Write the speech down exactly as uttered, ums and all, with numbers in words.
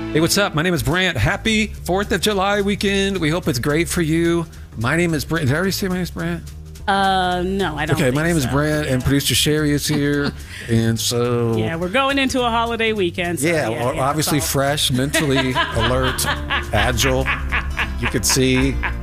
Hey, what's up? My name is Brant. Happy fourth of July weekend. We hope it's great for you. My name is Brant. Did I already say my name is Brant? Uh, no, I don't Okay, think my name so. is Brant, yeah. and producer Sherry is here. And so... Yeah, we're going into a holiday weekend. So yeah, yeah, well, yeah, obviously so. fresh, mentally alert, agile. You could see